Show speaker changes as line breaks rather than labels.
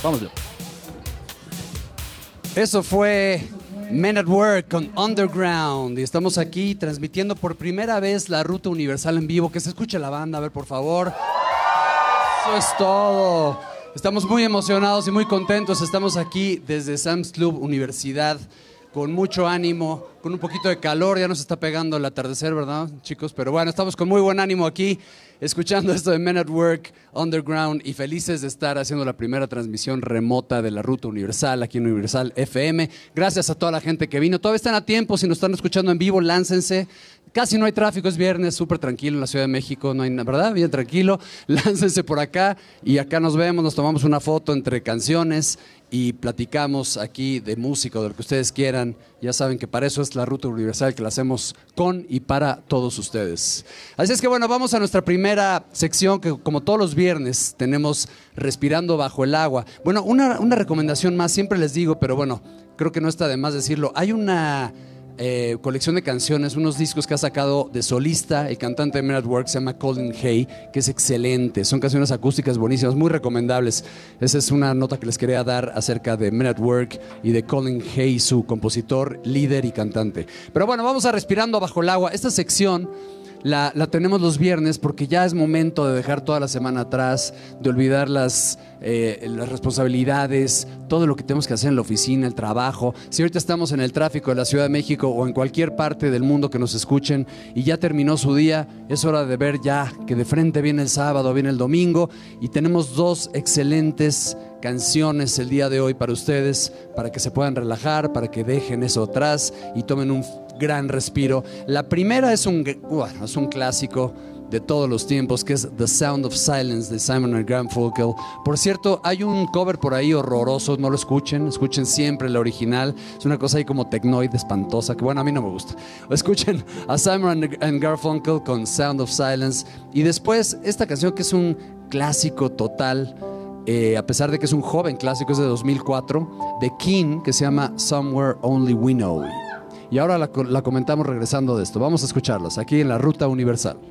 Vámonos. Eso fue Men at Work con Underground. Y estamos aquí transmitiendo por primera vez la Ruta Universal en vivo. Que se escuche la banda, a ver, por favor. Eso es todo. Estamos muy emocionados y muy contentos. Estamos aquí desde Sam's Club Universidad con mucho ánimo, con un poquito de calor. Ya nos está pegando el atardecer, ¿verdad, chicos? Pero bueno, estamos con muy buen ánimo aquí, escuchando esto de Men at Work, Underground, y felices de estar haciendo la primera transmisión remota de la Ruta Universal aquí en Universal FM. Gracias a toda la gente que vino. Todavía están a tiempo, si nos están escuchando en vivo, láncense. Casi no hay tráfico, es viernes, súper tranquilo en la Ciudad de México, no hay nada, ¿verdad? Bien tranquilo. Láncense por acá y acá nos vemos, nos tomamos una foto entre canciones y platicamos aquí de música, de lo que ustedes quieran. Ya saben que para eso es la Ruta Universal, que la hacemos con y para todos ustedes. Así es que bueno, vamos a nuestra primera sección, que como todos los viernes tenemos Respirando Bajo el Agua. Bueno, una recomendación más, siempre les digo, pero bueno, creo que no está de más decirlo. Hay una colección de canciones, unos discos que ha sacado de solista el cantante de Men at Work, se llama Colin Hay, que es excelente. Son canciones acústicas buenísimas, muy recomendables. Esa es una nota que les quería dar acerca de Men at Work y de Colin Hay, su compositor, líder y cantante. Pero bueno, vamos a Respirando Bajo el Agua. Esta sección la tenemos los viernes porque ya es momento de dejar toda la semana atrás, de olvidar las responsabilidades, todo lo que tenemos que hacer en la oficina, el trabajo. Si ahorita estamos en el tráfico de la Ciudad de México o en cualquier parte del mundo que nos escuchen y ya terminó su día, es hora de ver ya que de frente viene el sábado, viene el domingo, y tenemos dos excelentes canciones el día de hoy para ustedes, para que se puedan relajar, para que dejen eso atrás y tomen un gran respiro. La primera es un clásico de todos los tiempos, que es The Sound of Silence de Simon & Garfunkel. Por cierto, hay un cover por ahí horroroso, no lo escuchen, escuchen siempre la original. Es una cosa ahí como tecnoide espantosa, que bueno, a mí no me gusta. Escuchen a Simon & Garfunkel con Sound of Silence, y después esta canción que es un clásico total, a pesar de que es un joven clásico, es de 2004, de King, que se llama Somewhere Only We Know. Y ahora la comentamos regresando de esto. Vamos a escucharlas aquí en la Ruta Universal.